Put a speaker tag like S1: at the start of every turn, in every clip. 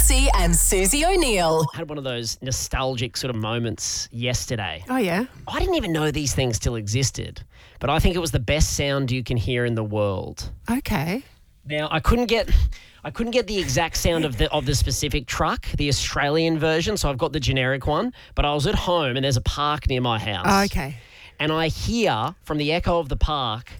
S1: Lutzi and Susie O'Neill.
S2: I had one of those nostalgic sort of moments yesterday.
S3: Oh, yeah?
S2: I didn't even know these things still existed, but I think it was the best sound you can hear in the world.
S3: Okay.
S2: Now, I couldn't get the exact sound of the specific truck, the Australian version, so I've got the generic one, but I was at home and there's a park near my house.
S3: Oh, okay.
S2: And I hear from the echo of the park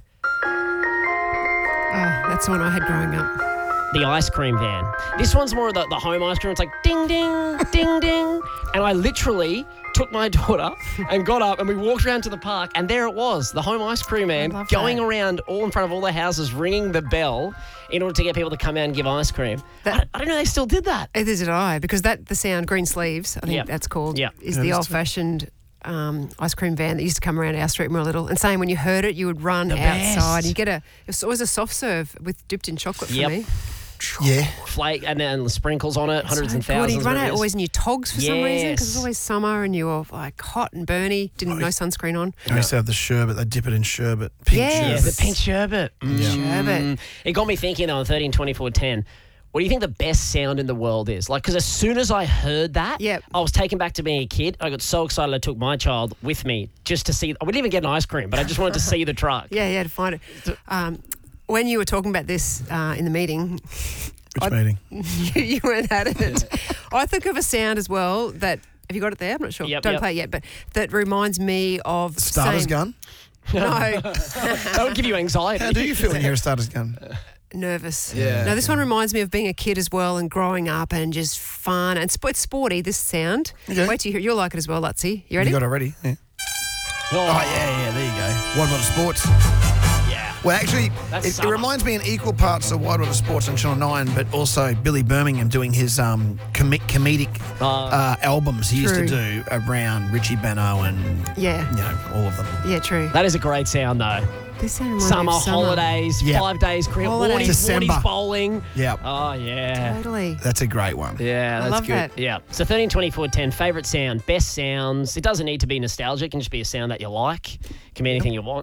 S3: Oh, that's the one I had growing up.
S2: the ice cream van. This one's more of the home ice cream. It's like ding, ding, ding, ding. And I literally took my daughter and got up and we walked around to the park and there it was, the home ice cream man
S3: love
S2: going
S3: that.
S2: around all in front of all the houses, ringing the bell in order to get people to come out and give ice cream. I don't know they still did that.
S3: Either did I, because the sound, green sleeves, I think
S2: Yep.
S3: that's called,
S2: Yep.
S3: is the old-fashioned ice cream van that used to come around our street when we were little. And saying when you heard it, you would run
S2: best.
S3: outside. You get it was always a soft serve with dipped in chocolate for
S2: Yep.
S3: me.
S4: Yeah.
S2: Flake and then the sprinkles on it, hundreds and
S3: Good.
S2: thousands.
S3: You'd run
S2: whatever
S3: out
S2: it is.
S3: always in your togs for some reason because
S2: Yes.
S3: it's always summer and you were like hot and burny, no sunscreen on.
S4: I used to have the sherbet. They dip it in sherbet. Pink
S3: Yes.
S2: Yeah,
S4: sherbet.
S2: the pink sherbet.
S3: Sherbet.
S2: It got me thinking though on 13, 24, 10. What do you think the best sound in the world is? Like, because as soon as I heard that,
S3: Yep.
S2: I was taken back to being a kid. I got so excited I took my child with me just to see. I wouldn't even get an ice cream, but I just wanted to see the truck.
S3: Yeah, to find it. When you were talking about this in the meeting,
S4: Which meeting?
S3: you weren't adamant. I think of a sound as well that, have you got it there? I'm not sure.
S2: Yep,
S3: Don't
S2: yep.
S3: play it yet, but that reminds me of...
S4: Starter's
S3: same-
S4: gun?
S3: No,
S2: That would give you anxiety.
S4: How do you feel when you hear a starter's gun?
S3: nervous.
S4: Yeah.
S3: No, this one reminds me of being a kid as well and growing up and just fun. And it's sporty, this sound.
S4: Okay.
S3: Wait till you hear it. You'll like it as well, Lutzi. You ready?
S4: You got it ready? Yeah.
S2: Oh,
S4: yeah, there you go. Wide Water Sports.
S2: yeah.
S4: Well, actually,
S2: That's
S4: it
S2: summer.
S4: reminds me in equal parts of Wide Water Sports on Channel 9, but also Billy Birmingham doing his comedic albums he used to
S3: True.
S4: do around Richie Beno and,
S3: Yeah.
S4: all of them.
S3: Yeah, true.
S2: That is a great sound though.
S3: This sound reminds me
S2: Summer,
S3: of summer.
S2: holidays,
S4: Yeah.
S2: 5 days, cricket,
S3: Holidays.
S4: December.
S2: Wardies bowling.
S4: Yeah,
S2: Oh, yeah.
S3: Totally.
S4: that's a great one.
S2: Yeah,
S3: I
S2: that's
S3: love
S2: good.
S3: that.
S2: Yeah. So 13, 24, 10, favourite sound, best sounds. It doesn't need to be nostalgic. It can just be a sound that you like. Can be anything you want.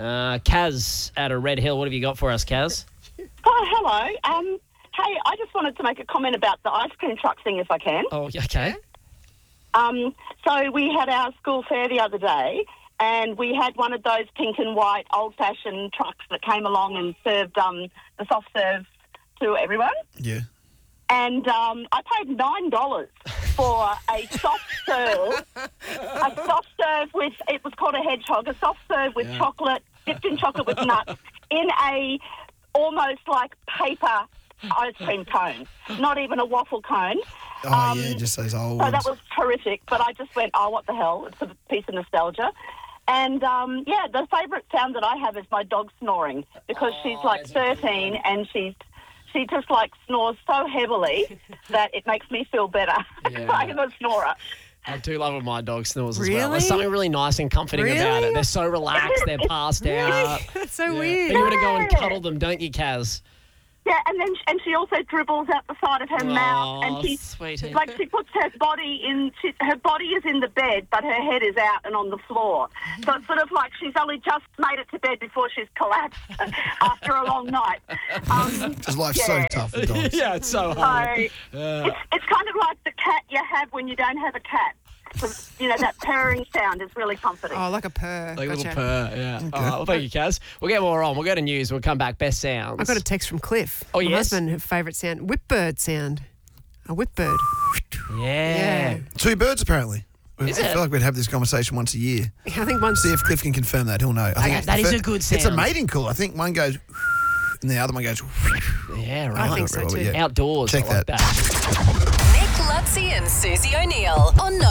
S2: Kaz out of Red Hill, what have you got for us, Kaz?
S5: Oh, hello. Hey, I just wanted to make a comment about the ice cream truck thing, if I can.
S2: Oh, okay.
S5: So we had our school fair the other day, and we had one of those pink and white old-fashioned trucks that came along and served the soft serve to everyone.
S4: Yeah.
S5: And I paid $9 for a soft serve, with, it was called a hedgehog, a soft serve with chocolate, dipped in chocolate with nuts, in a almost like paper ice cream cone, not even a waffle cone.
S4: Oh, yeah, just those old
S5: So
S4: ones.
S5: that was terrific, but I just went, oh, what the hell? It's a piece of nostalgia. And, the favourite sound that I have is my dog snoring, because she's like 13 and she just like snores so heavily that it makes me feel better.
S2: Yeah.
S5: I'm a snorer.
S2: I do love when my dog snores as well.
S3: Really?
S2: There's something really nice and comforting about
S3: Really?
S2: it. They're so relaxed, they're passed out.
S3: That's so
S2: Yeah.
S3: weird.
S2: Then you want to go and cuddle them, don't you, Kaz?
S5: Yeah, and she also dribbles out the side of her mouth, and she
S2: sweetie.
S5: like she puts her body in. Her body is in the bed, but her head is out and on the floor. So it's sort of like she's only just made it to bed before she's collapsed after a long night.
S4: Because life's so tough for dogs.
S2: Yeah, it's so
S5: So
S2: hard.
S5: it's kind of like the cat you have when you don't have a cat. So, that purring sound is really comforting.
S3: Oh, like a purr.
S2: Like a little
S3: Gotcha.
S2: purr, yeah. All right, well, thank you, Kaz. We'll get more on. We'll go to news. We'll come back. Best sounds.
S3: I got a text from Cliff.
S2: Oh,
S3: my
S2: yes?
S3: husband, her favourite sound, whipbird sound. A whipbird.
S2: Yeah.
S4: Two birds, apparently. I
S2: Is
S4: feel
S2: it?
S4: like we'd have this conversation once a year.
S3: I think once.
S4: See if Cliff can confirm that. He'll know. I think
S2: that is a good
S4: It's a
S2: sound.
S4: mating call. I think one goes and the other one goes.
S2: Yeah, right.
S3: I think so too.
S4: Yeah.
S2: Outdoors.
S4: Check
S2: I like
S4: that.
S2: that.
S1: Nick Lutzi and Susie O'Neill on